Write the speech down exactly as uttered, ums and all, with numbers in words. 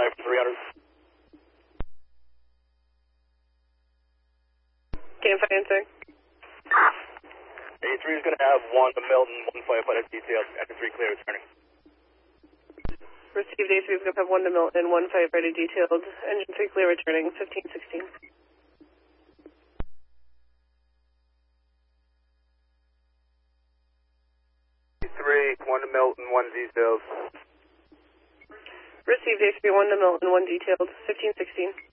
five three hundred. Can't find answering. eighty-three is going to have one to Milton, one firefighter detailed, after three clear returning. Received eighty-three is going to have one to Milton, one firefighter detailed, engine three clear returning, fifteen sixteen. eighty-three, one to Milton, one detailed. Received eighty-three, one to Milton, one detailed, fifteen sixteen.